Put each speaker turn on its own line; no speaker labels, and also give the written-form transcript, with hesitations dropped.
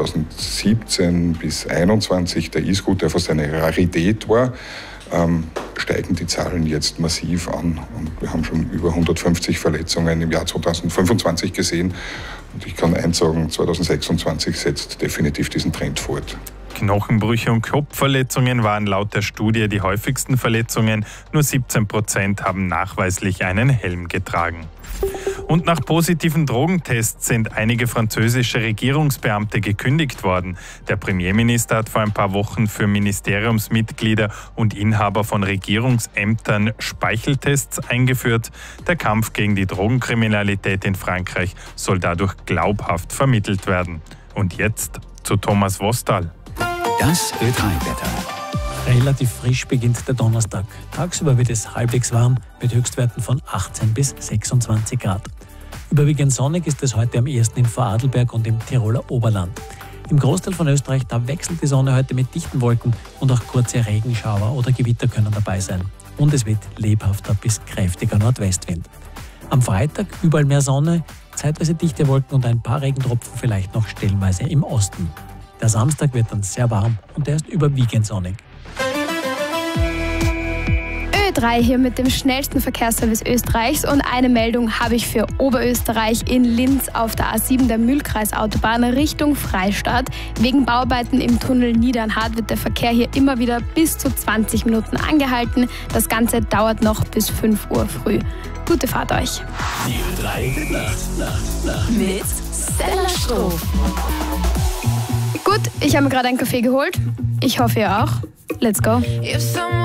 2017 bis 2021 der E-Scooter fast eine Rarität war, steigen die Zahlen jetzt massiv an. Und wir haben schon über 150 Verletzungen im Jahr 2025 gesehen. Und ich kann eins sagen, 2026 setzt definitiv diesen Trend fort.
Knochenbrüche und Kopfverletzungen waren laut der Studie die häufigsten Verletzungen. Nur 17% haben nachweislich einen Helm getragen. Und nach positiven Drogentests sind einige französische Regierungsbeamte gekündigt worden. Der Premierminister hat vor ein paar Wochen für Ministeriumsmitglieder und Inhaber von Regierungsämtern Speicheltests eingeführt. Der Kampf gegen die Drogenkriminalität in Frankreich soll dadurch glaubhaft vermittelt werden. Und jetzt zu Thomas Wostal.
Das Ö3-Wetter.
Relativ frisch beginnt der Donnerstag. Tagsüber wird es halbwegs warm mit Höchstwerten von 18 bis 26 Grad. Überwiegend sonnig ist es heute am ehesten in Vorarlberg und im Tiroler Oberland. Im Großteil von Österreich, da wechselt die Sonne heute mit dichten Wolken und auch kurze Regenschauer oder Gewitter können dabei sein. Und es wird lebhafter bis kräftiger Nordwestwind. Am Freitag überall mehr Sonne, zeitweise dichte Wolken und ein paar Regentropfen vielleicht noch stellenweise im Osten. Der Samstag wird dann sehr warm und er ist überwiegend sonnig.
Ö3 hier mit dem schnellsten Verkehrsservice Österreichs und eine Meldung habe ich für Oberösterreich in Linz auf der A7 der Mühlkreisautobahn Richtung Freistadt. Wegen Bauarbeiten im Tunnel Niedernhart wird der Verkehr hier immer wieder bis zu 20 Minuten angehalten. Das Ganze dauert noch bis 5 Uhr früh. Gute Fahrt euch.
Die Ö3 Nacht.
Mit Stella Stroh.
Gut, ich habe mir gerade einen Kaffee geholt. Ich hoffe, ihr auch. Let's go.